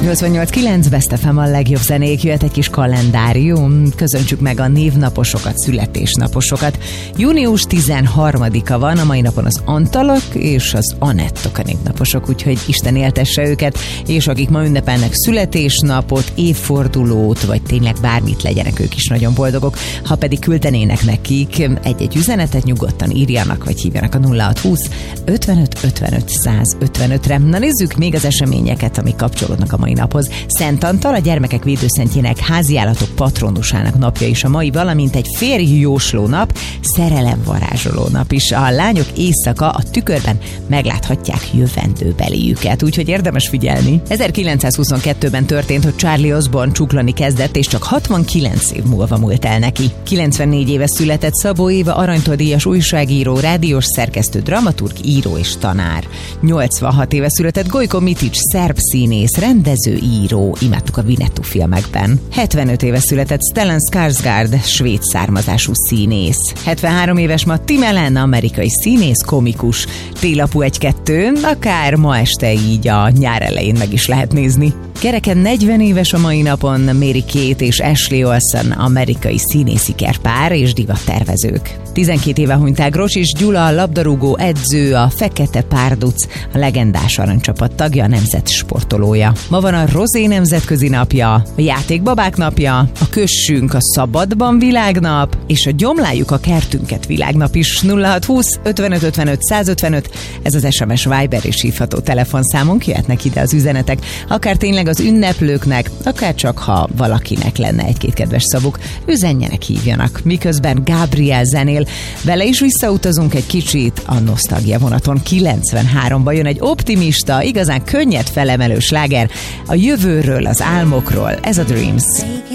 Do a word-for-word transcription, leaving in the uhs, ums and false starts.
nyolcvannyolc kilenc Best ef em, a legjobb zenék, jöhet egy kis kalendárium. Köszöntsük meg a névnaposokat, születésnaposokat. Június tizenharmadika van, a mai napon az Antalak és az Anettok a névnaposok, úgyhogy Isten éltesse őket, és akik ma ünnepelnek születésnapot, évfordulót, vagy tényleg bármit, legyenek ők is nagyon boldogok. Ha pedig küldenének nekik egy-egy üzenetet, nyugodtan írjanak, vagy hívjanak a nulla hat húsz ötvenöt ötvenöt száz ötvenötre. Na nézzük még az eseményeket, amik kapcsolódnak a mai naphoz. Szent Antal, a gyermekek védőszentjének, háziállatok patronusának napja is a mai, valamint egy férjjósló nap, szerelemvarázsoló nap is. A lányok éjszaka a tükörben megláthatják jövendőbeliüket, úgyhogy érdemes figyelni. ezerkilencszázhuszonkettőben történt, hogy Charlie Osborne csuklani kezdett, és csak hatvankilenc év múlva múlt el neki. kilencvennégy éves született Szabó Éva, aranytól-díjas újságíró, rádiós szerkesztő, dramaturg, író és tanár. nyolcvanhat éves született Gojko Mitić, szerb színész, rendező, író, imádtuk a Winnetou filmekben. hetvenöt éves született Stellan Skarsgård, svéd származású színész. hetvenhárom éves ma Tim Allen, amerikai színész, komikus. Télapu egy-kettő, akár ma este így a nyár elején meg is lehet nézni. Kereken negyven éves a mai napon Mary Kate és Ashley Olsen, amerikai színészikerpár és divattervezők. tizenkét éve hunyt el Grosics Gyula, labdarúgó, edző, a Fekete Párduc, a legendás aranycsapat tagja, a nemzet sportolója. Ma van a Rozé nemzetközi napja, a játékbabák napja, a kössünk a szabadban világnap, és a gyomláljuk a kertünket világnap is. Nulla hat húsz ötvenöt ötvenöt száz ötvenöt, ez az es em es, Viber és hívható telefonszámunk, jöhetnek ide az üzenetek, akár tényleg az ünneplőknek, akár csak ha valakinek lenne egy-két kedves szavuk, üzenjenek, hívjanak. Miközben Gabriel zenél, vele is visszautazunk egy kicsit a nosztalgia vonaton. kilencvenháromban jön egy optimista, igazán könnyed felemelő sláger a jövőről, az álmokról, ez a Dreams.